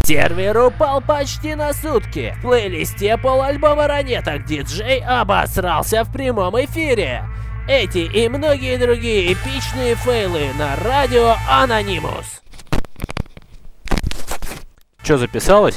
Сервер упал почти на сутки. В плейлисте полальбома Ранеток диджей обосрался в прямом эфире. Эти и многие другие эпичные фейлы на радио Анонимус. Чё, записалось?